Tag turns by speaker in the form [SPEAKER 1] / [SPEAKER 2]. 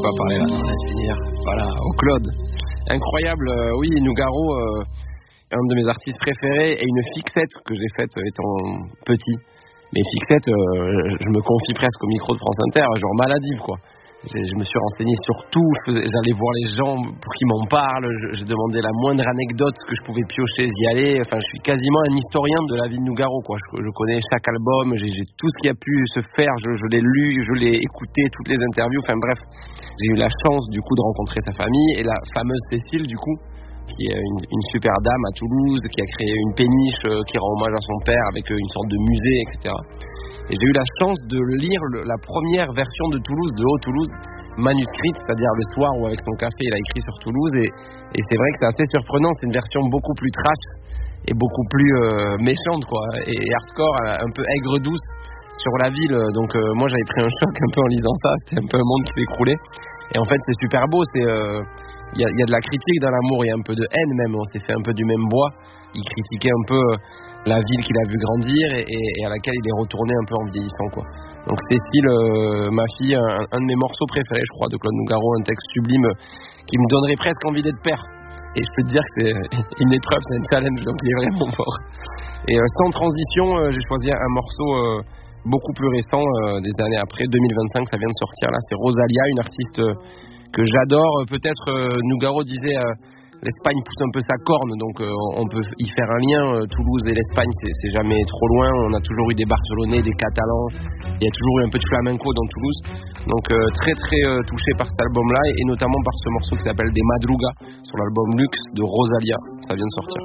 [SPEAKER 1] va parler là, on va finir. Voilà, au Claude. Incroyable, oui, Nougaro, un de mes artistes préférés, et une fixette que j'ai faite étant petit. Mais fixette, je me confie presque au micro de France Inter, genre maladive quoi. Je me suis renseigné sur tout, j'allais voir les gens pour qu'ils m'en parlent, je demandais la moindre anecdote que je pouvais piocher, j'y allais. Enfin, je suis quasiment un historien de la vie de Nougaro, quoi. Je connais chaque album, j'ai tout ce qui a pu se faire, je l'ai lu, je l'ai écouté, toutes les interviews, enfin bref. J'ai eu la chance du coup de rencontrer sa famille et la fameuse Cécile du coup, qui est une super dame à Toulouse, qui a créé une péniche qui rend hommage à son père avec une sorte de musée, etc. Et j'ai eu la chance de lire la première version de Toulouse, de Haut-Toulouse, manuscrite, c'est-à-dire le soir où avec son café il a écrit sur Toulouse, et c'est vrai que c'est assez surprenant, c'est une version beaucoup plus trash et beaucoup plus méchante quoi, et hardcore, un peu aigre-douce sur la ville, donc moi j'avais pris un choc un peu en lisant ça, c'était un peu un monde qui s'écroulait, et en fait c'est super beau, il y a de la critique dans l'amour, il y a un peu de haine même, on s'est fait un peu du même bois, il critiquait un peu la ville qu'il a vu grandir et à laquelle il est retourné un peu en vieillissant quoi. Donc Cécile, ma fille, un de mes morceaux préférés je crois de Claude Nougaro, un texte sublime qui me donnerait presque envie d'être père. Et je peux te dire que c'est une épreuve, c'est un challenge, donc il est vraiment fort. Et sans transition, j'ai choisi un morceau beaucoup plus récent, des années après, 2025, ça vient de sortir là, c'est Rosalia, une artiste que j'adore. Peut-être Nougaro disait l'Espagne pousse un peu sa corne, donc on peut y faire un lien. Toulouse et l'Espagne, c'est jamais trop loin. On a toujours eu des Barcelonais, des Catalans. Il y a toujours eu un peu de flamenco dans Toulouse. Donc très très touché par cet album-là, et notamment par ce morceau qui s'appelle Des Madrugas sur l'album Luxe de Rosalia. Ça vient de sortir.